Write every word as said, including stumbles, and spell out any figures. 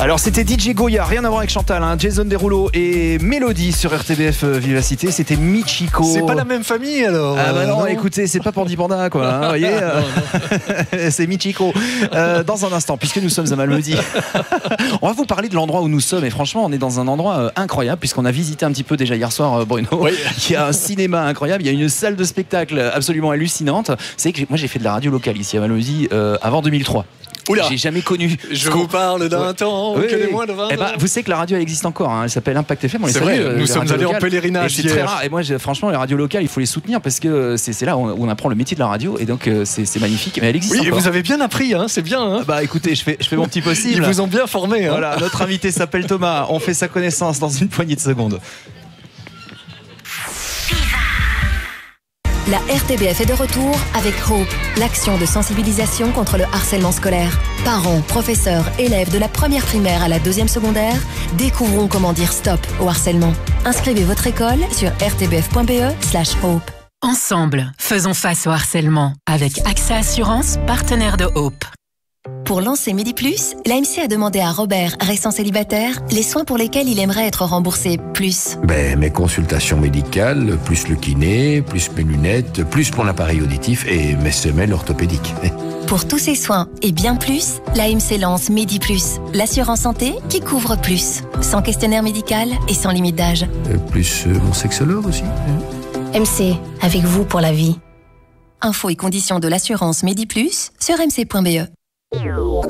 Alors c'était D J Goya, rien à voir avec Chantal, hein. Jason Derulo et Mélodie sur R T B F Vivacité, c'était Michiko. C'est pas la même famille alors. Ah bah non, non écoutez, c'est pas Pandi Panda quoi, hein, vous voyez. C'est Michiko. Euh, dans un instant, puisque nous sommes à Malmedy, on va vous parler de l'endroit où nous sommes. Et franchement, on est dans un endroit euh, incroyable, puisqu'on a visité un petit peu déjà hier soir, euh, Bruno. Oui. Il y a un cinéma incroyable, il y a une salle de spectacle absolument hallucinante. C'est que moi j'ai fait de la radio locale ici à Malmedy euh, avant deux mille trois. Oula. J'ai jamais connu. Je vous parle d'un ouais. temps oui, que les oui. moins de vingt ans. Eh ben, vous savez que la radio elle existe encore, hein. Elle s'appelle Impact F M. On c'est vrai, vrai, nous sommes allés locales. En pèlerinage et c'est très rare. Et moi, franchement, les radios locales, il faut les soutenir parce que c'est, c'est là où on apprend le métier de la radio et donc c'est, c'est magnifique. Mais elle existe oui, encore. Et vous avez bien appris, hein, c'est bien. Hein. Bah écoutez, je fais, je fais mon petit possible. Ils vous ont bien formé. Hein. Voilà, notre invité s'appelle Thomas. On fait sa connaissance dans une poignée de secondes. La R T B F est de retour avec Hope, l'action de sensibilisation contre le harcèlement scolaire. Parents, professeurs, élèves de la première primaire à la deuxième secondaire, découvrons comment dire stop au harcèlement. Inscrivez votre école sur r t b f point b e slash hope. Ensemble, faisons face au harcèlement avec A X A Assurance, partenaire de Hope. Pour lancer Midi Plus, l'A M C a demandé à Robert, récent célibataire, les soins pour lesquels il aimerait être remboursé plus. Ben, mes consultations médicales, plus le kiné, plus mes lunettes, plus mon appareil auditif et mes semelles orthopédiques. Pour tous ces soins et bien plus, l'A M C lance Midi Plus, l'assurance santé qui couvre plus. Sans questionnaire médical et sans limite d'âge. Euh, plus euh, mon sexologue aussi. M C, avec vous pour la vie. Infos et conditions de l'assurance Midi Plus sur m c point b e.